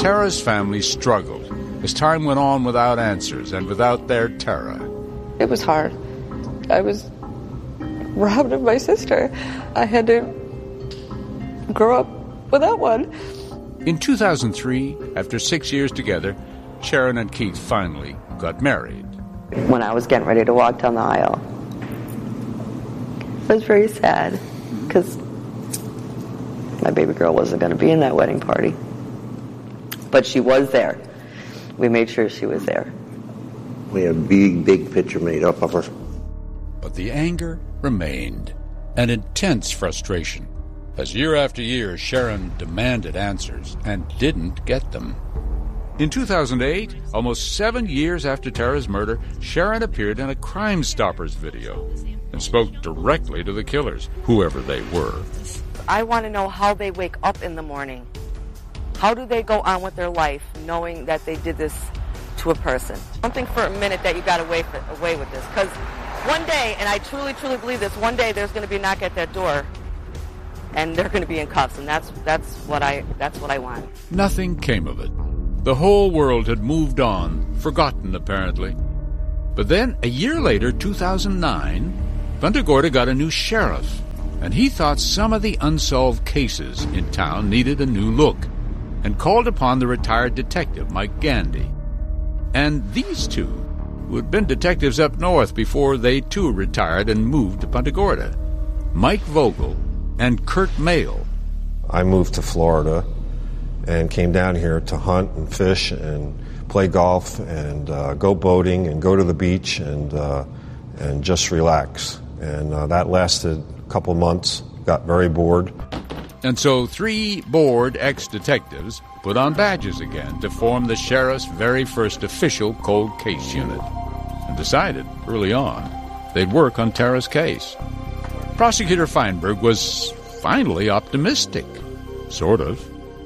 Tara's family struggled as time went on without answers and without their Tara. It was hard. I was robbed of my sister. I had to grow up without one. In 2003, after 6 years together, Sharon and Keith finally got married. When I was getting ready to walk down the aisle, I was very sad because my baby girl wasn't going to be in that wedding party. But she was there. We made sure she was there. We had a big picture made up of her. But the anger remained, an intense frustration, as year after year Sharon demanded answers and didn't get them. In 2008, almost 7 years after Tara's murder, Sharon appeared in a Crime Stoppers video and spoke directly to the killers, whoever they were. I want to know how they wake up in the morning. How do they go on with their life knowing that they did this to a person? Don't think for a minute that you got away with this, because one day, and I truly believe this, one day there's going to be a knock at that door, and they're going to be in cuffs, and that's what I want. Nothing came of it. The whole world had moved on, forgotten apparently. But then, a year later, 2009, Punta Gorda got a new sheriff, and he thought some of the unsolved cases in town needed a new look, and called upon the retired detective, Mike Gandy. And these two, who had been detectives up north before they too retired and moved to Punta Gorda, Mike Vogel and Kurt Mayle. I moved to Florida and came down here to hunt and fish and play golf and go boating and go to the beach and just relax. And that lasted a couple months, got very bored. And so 3 bored ex-detectives put on badges again to form the sheriff's very first official cold case unit, and decided early on they'd work on Tara's case. Prosecutor Feinberg was finally optimistic, sort of.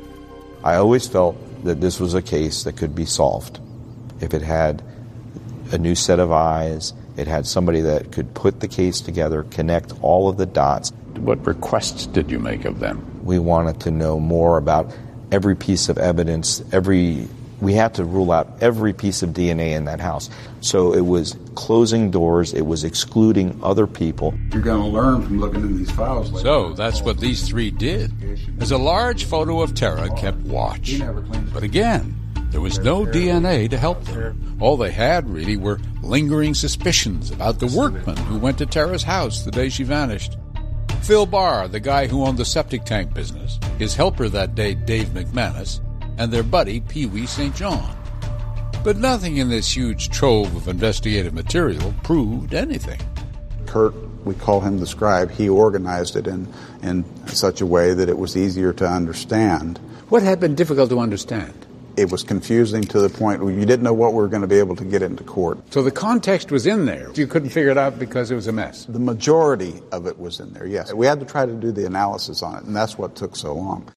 I always felt that this was a case that could be solved if it had a new set of eyes, it had somebody that could put the case together, connect all of the dots. What requests did you make of them? We wanted to know more about every piece of evidence, we had to rule out every piece of DNA in that house. So it was closing doors, it was excluding other people. You're going to learn from looking in these files later. So that's what these 3 did, as a large photo of Tara kept watch. But again, there was no DNA to help them. All they had, really, were lingering suspicions about the workman who went to Tara's house the day she vanished. Phil Barr, the guy who owned the septic tank business, his helper that day, Dave McManus, and their buddy, Pee Wee St. John. But nothing in this huge trove of investigative material proved anything. Kurt, we call him the scribe, he organized it in such a way that it was easier to understand. What had been difficult to understand? It was confusing to the point where you didn't know what we were going to be able to get into court. So the context was in there. You couldn't figure it out because it was a mess. The majority of it was in there, yes. We had to try to do the analysis on it, and that's what took so long.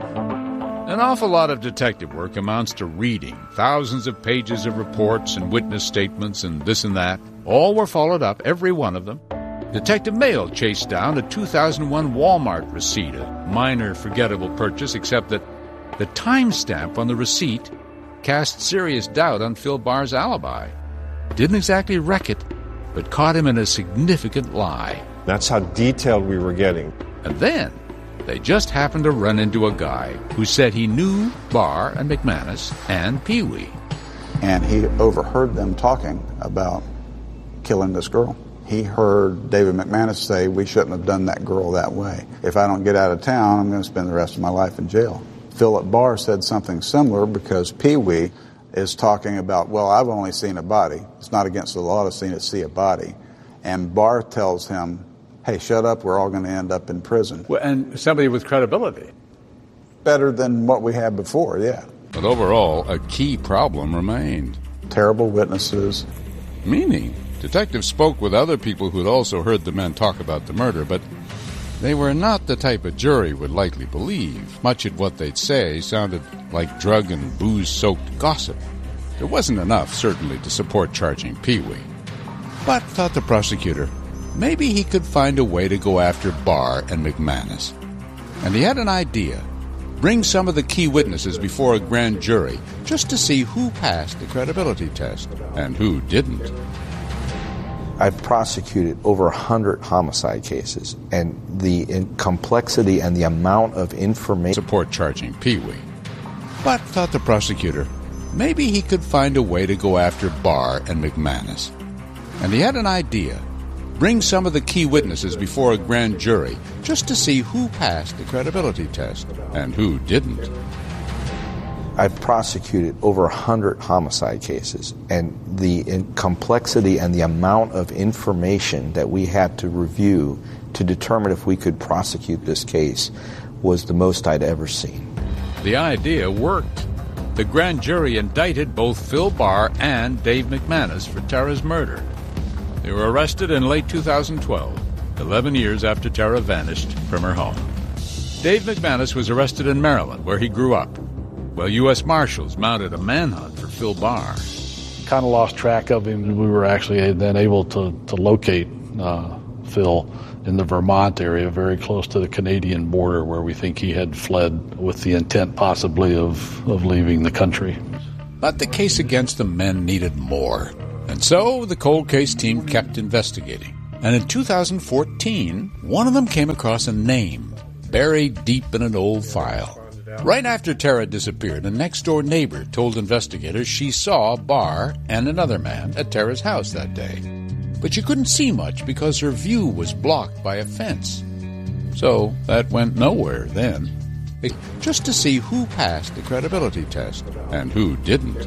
An awful lot of detective work amounts to reading thousands of pages of reports and witness statements and this and that. All were followed up, every one of them. Detective Mayle chased down a 2001 Walmart receipt, a minor forgettable purchase, except that the timestamp on the receipt cast serious doubt on Phil Barr's alibi. Didn't exactly wreck it, but caught him in a significant lie. That's how detailed we were getting. And then they just happened to run into a guy who said he knew Barr and McManus and Pee Wee. And he overheard them talking about killing this girl. He heard David McManus say, we shouldn't have done that girl that way. If I don't get out of town, I'm going to spend the rest of my life in jail. Philip Barr said something similar because Pee Wee is talking about, well, I've only seen a body. It's not against the law to see a body. And Barr tells him, hey, shut up, we're all going to end up in prison. Well, and somebody with credibility. Better than what we had before, yeah. But overall, a key problem remained. Terrible witnesses. Meaning, detectives spoke with other people who'd also heard the men talk about the murder, but they were not the type a jury would likely believe. Much of what they'd say sounded like drug and booze-soaked gossip. There wasn't enough, certainly, to support charging Pee Wee. But, thought the prosecutor, maybe he could find a way to go after Barr and McManus. And he had an idea. bring some of the key witnesses before a grand jury just to see who passed the credibility test and who didn't. I've prosecuted over 100 homicide cases, and the complexity and the amount of information... Support charging Pee Wee. But, thought the prosecutor, maybe he could find a way to go after Barr and McManus. And he had an idea. Bring some of the key witnesses before a grand jury just to see who passed the credibility test and who didn't. I've prosecuted over 100 homicide cases, and the complexity and the amount of information that we had to review to determine if we could prosecute this case was the most I'd ever seen. The idea worked. The grand jury indicted both Phil Barr and Dave McManus for Tara's murder. They were arrested in late 2012, 11 years after Tara vanished from her home. Dave McManus was arrested in Maryland, where he grew up, while U.S. Marshals mounted a manhunt for Phil Barr. Kind of lost track of him. We were actually then able to locate Phil in the Vermont area, very close to the Canadian border, where we think he had fled with the intent possibly of leaving the country. But the case against the men needed more. And so the cold case team kept investigating. And in 2014, one of them came across a name buried deep in an old file. Right after Tara disappeared, a next-door neighbor told investigators she saw Barr and another man at Tara's house that day. But she couldn't see much because her view was blocked by a fence. So that went nowhere then. Just to see who passed the credibility test and who didn't.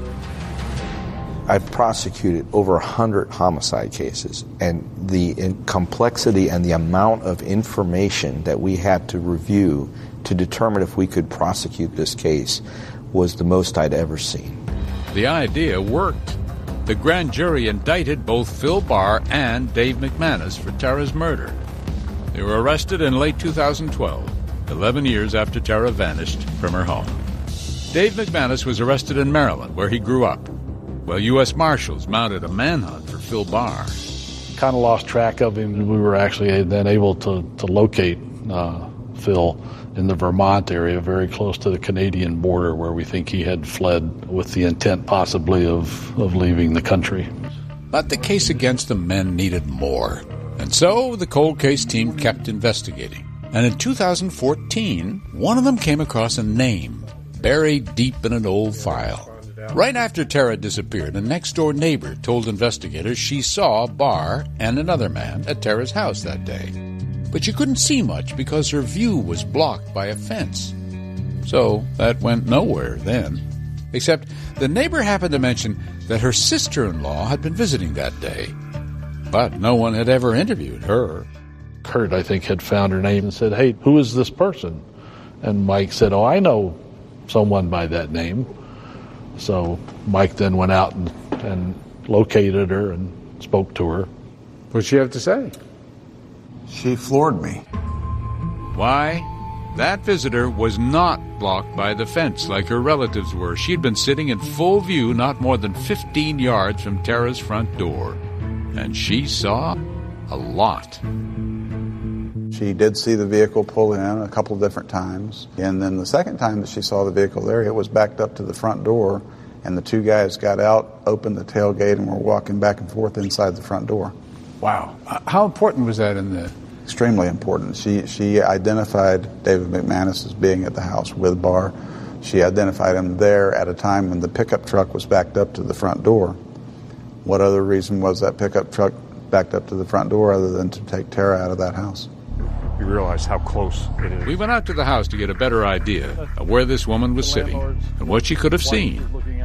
I've prosecuted over 100 homicide cases, and the complexity and the amount of information that we had to review to determine if we could prosecute this case was the most I'd ever seen. The idea worked. The grand jury indicted both Phil Barr and Dave McManus for Tara's murder. They were arrested in late 2012, 11 years after Tara vanished from her home. Dave McManus was arrested in Maryland, where he grew up, while U.S. Marshals mounted a manhunt for Phil Barr. Kind of lost track of him. We were actually then able to locate Phil in the Vermont area, very close to the Canadian border, where we think he had fled with the intent possibly of leaving the country. But the case against the men needed more. And so the cold case team kept investigating. And in 2014, one of them came across a name buried deep in an old file. Right after Tara disappeared, a next-door neighbor told investigators she saw Barr and another man at Tara's house that day. But she couldn't see much because her view was blocked by a fence. So that went nowhere then. Except the neighbor happened to mention that her sister-in-law had been visiting that day. But no one had ever interviewed her. Kurt, I think, had found her name and said, "Hey, who is this person?" And Mike said, "Oh, I know someone by that name." So Mike then went out and located her and spoke to her. What'd she have to say? She floored me. Why? That visitor was not blocked by the fence like her relatives were. She'd been sitting in full view not more than 15 yards from Tara's front door. And she saw a lot. She did see the vehicle pull in a couple of different times. And then the second time that she saw the vehicle there, it was backed up to the front door. And the two guys got out, opened the tailgate, and were walking back and forth inside the front door. Wow. How important was that in the... Extremely important. She identified David McManus as being at the house with Barr. She identified him there at a time when the pickup truck was backed up to the front door. What other reason was that pickup truck backed up to the front door other than to take Tara out of that house? You realize how close it is. We went out to the house to get a better idea of where this woman was sitting and what she could have seen.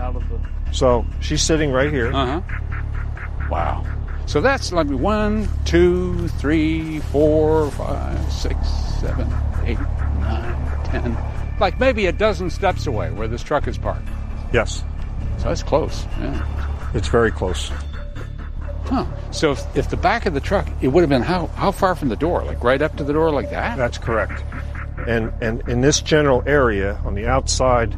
So she's sitting right here. Uh-huh. Wow. So that's like 1, 2, 3, 4, 5, 6, 7, 8, 9, 10. Like maybe a dozen steps away where this truck is parked. Yes. So that's close. Yeah. It's very close. Huh. So if the back of the truck, it would have been how far from the door? Like right up to the door like that? That's correct. And in this general area, on the outside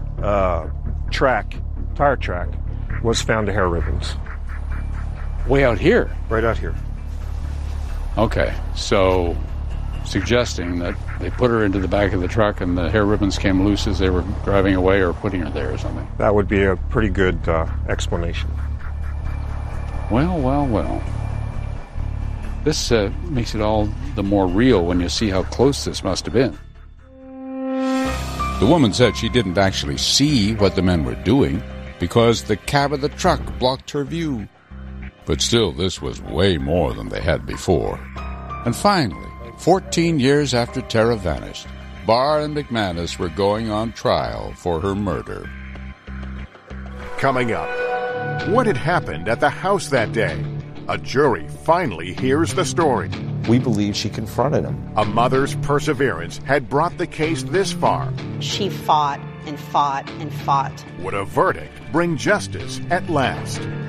tire track, was found hair ribbons. Way out here? Right out here. Okay. So suggesting that they put her into the back of the truck and the hair ribbons came loose as they were driving away or putting her there or something. That would be a pretty good explanation. Well. This makes it all the more real when you see how close this must have been. The woman said she didn't actually see what the men were doing because the cab of the truck blocked her view. But still, this was way more than they had before. And finally, 14 years after Tara vanished, Barr and McManus were going on trial for her murder. Coming up, what had happened at the house that day? A jury finally hears the story. We believe she confronted him. A mother's perseverance had brought the case this far. She fought and fought and fought. Would a verdict bring justice at last?